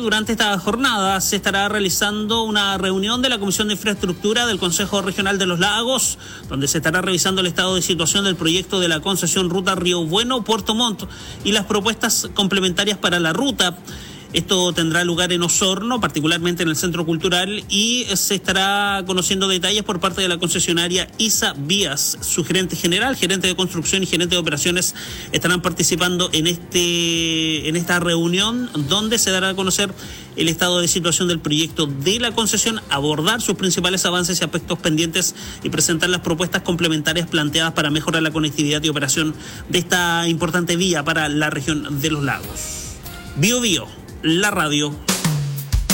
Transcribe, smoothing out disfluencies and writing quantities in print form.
durante esta jornada se estará realizando una reunión de la Comisión de Infraestructura del Consejo Regional de los Lagos, donde se estará revisando el estado de situación del proyecto de la concesión Ruta Río Bueno-Puerto Montt y las propuestas complementarias para la ruta. Esto tendrá lugar en Osorno, particularmente en el Centro Cultural, y se estará conociendo detalles por parte de la concesionaria ISA Vías. Su gerente general, gerente de construcción y gerente de operaciones estarán participando en esta reunión, donde se dará a conocer el estado de situación del proyecto de la concesión, abordar sus principales avances y aspectos pendientes y presentar las propuestas complementarias planteadas para mejorar la conectividad y operación de esta importante vía para la región de los lagos. Bio Bio, la radio.